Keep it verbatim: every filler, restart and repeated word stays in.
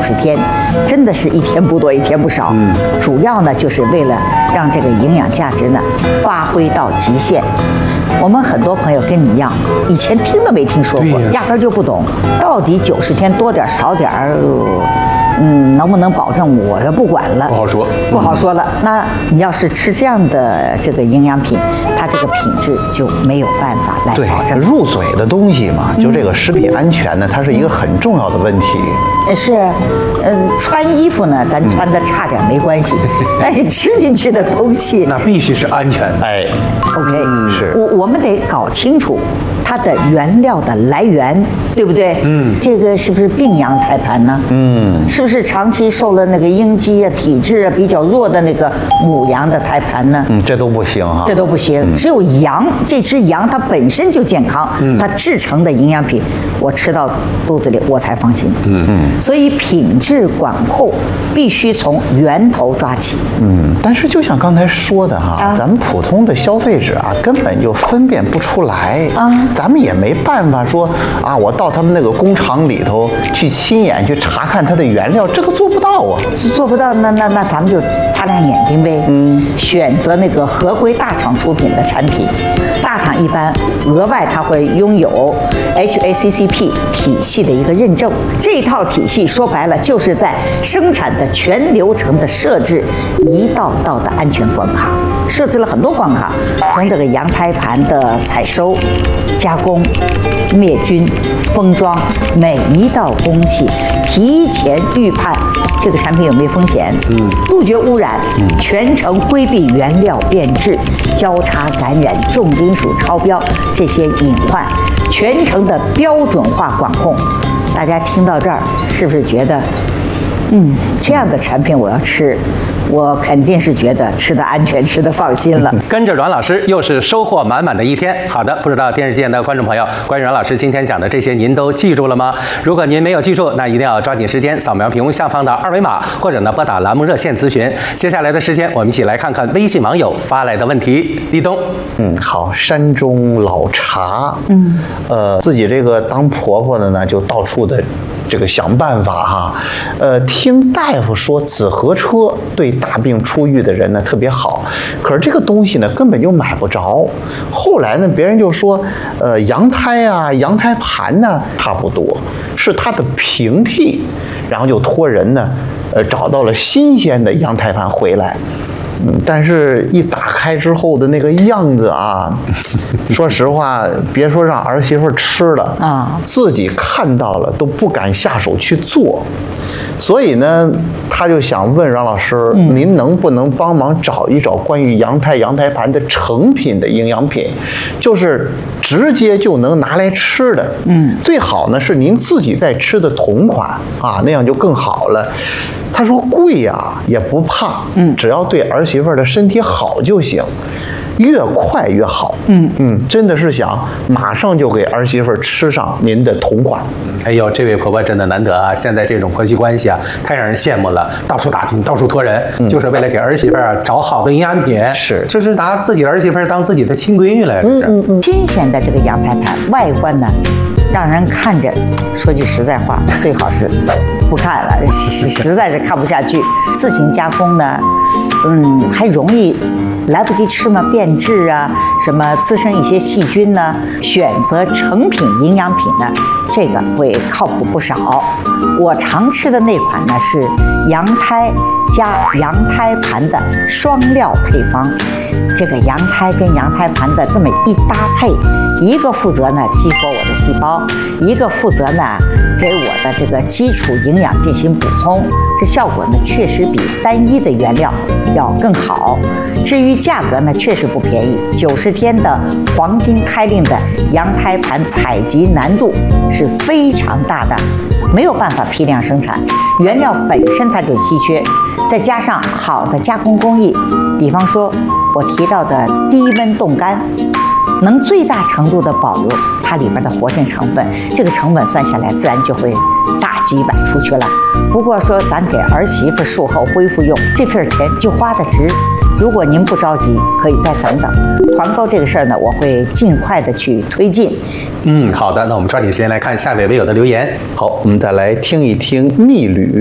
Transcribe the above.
十天，真的是一天不多一天不少。嗯，主要呢就是为了让这个营养价值呢发挥到极限。我们很多朋友跟你一样，以前听都没听说过，压根就不懂到底九十天多点少点儿。呃嗯，能不能保证我就不管了？ 不好说， 不好说了。嗯、那你要是吃这样的这个营养品，它这个品质就没有办法来保证。 对，入嘴的东西嘛，就这个食品安全呢，它是一个很重要的问题。 是，嗯，穿衣服呢，咱穿的差点没关系，但是吃进去的东西， 那必须是安全。 哎 ，OK， 是我我们得搞清楚它的原料的来源，对不对？嗯，这个是不是病羊胎盘呢？嗯，是不是长期受了那个应激啊、体质啊比较弱的那个母羊的胎盘呢？ 嗯，这都不行哈、啊， 这都不行。嗯、只有羊这只羊它本身就健康，嗯、它制成的营养品，我吃到肚子里我才放心。嗯嗯。所以品质管控必须从源头抓起。 嗯，但是就像刚才说的哈，啊、咱们普通的消费者啊，根本就分辨不出来啊。咱们也没办法说啊，我到他们那个工厂里头去亲眼去查看它的原料，这个做不到啊。 做不到，那那那咱们就擦亮眼睛呗。嗯，选择那个合规大厂出品的产品。大厂一般额外它会拥有 H A C C P 体系的一个认证，这套体系说白了就是在生产的全流程的设置一道道的安全关卡，设置了很多关卡，从这个羊胎盘的采收、加工、灭菌、封装，每一道工序提前预判这个产品有没有风险，嗯，杜绝污染，嗯，全程规避原料变质、交叉感染、重金属超标这些隐患，全程的标准化管控。大家听到这儿，是不是觉得，嗯，这样的产品我要吃，我肯定是觉得吃的安全，吃的放心了。 跟着阮老师又是收获满满的一天。好的，不知道电视机前的观众朋友，关于阮老师今天讲的这些，您都记住了吗？如果您没有记住，那一定要抓紧时间扫描屏幕下方的二维码，或者呢拨打栏目热线咨询。接下来的时间，我们一起来看看微信网友发来的问题。立冬， 嗯，好，山中老茶，嗯，呃，自己这个当婆婆的呢，就到处的这个想办法哈，呃，听大夫说紫河车对大病初愈的人呢特别好，可是这个东西呢根本就买不着。后来呢，别人就说，呃，羊胎啊、羊胎盘呢差不多，是它的平替，然后就托人呢，呃，找到了新鲜的羊胎盘回来。嗯，但是一打开之后的那个样子啊，说实话，别说让儿媳妇吃了啊，自己看到了都不敢下手去做。所以呢，他就想问阮老师，嗯、您能不能帮忙找一找关于羊胎、羊胎盘的成品的营养品，就是直接就能拿来吃的。嗯，最好呢是您自己在吃的同款啊，那样就更好了。他说贵呀也不怕，嗯，只要对儿媳妇的身体好就行，越快越好。嗯嗯，真的是想马上就给儿媳妇吃上您的同款。 哎呦，这位婆婆真的难得啊！现在这种婆媳关系啊，太让人羡慕了，到处打听，到处托人，嗯、就是为了给儿媳妇啊找好的营养品，是，就是拿自己的儿媳妇当自己的亲闺女来， 嗯嗯嗯。新鲜的这个羊胎盘外观呢，让人看着，说句实在话，最好是不看了，实实在是看不下去。自行加工呢，嗯，还容易来不及吃嘛，变质啊，什么滋生一些细菌呢。选择成品营养品呢，这个会靠谱不少。我常吃的那款呢是羊胎加羊胎盘的双料配方。这个羊胎跟羊胎盘的这么一搭配，一个负责呢激活我的细胞，一个负责呢给我的这个基础营养进行补充，这效果呢确实比单一的原料要更好。至于价格呢，确实不便宜，九十天的黄金开令的羊胎盘采集难度是非常大的，没有办法批量生产，原料本身它就稀缺，再加上好的加工工艺，比方说我提到的低温冻干，能最大程度的保留它里边的活性成分，这个成本算下来自然就会大几百出去了。不过说咱给儿媳妇术后恢复用，这份钱就花得值。如果您不着急，可以再等等。团购这个事儿呢，我会尽快的去推进。 嗯，好的，那我们抓紧时间来看下位微友的留言。 好，我们再来听一听逆旅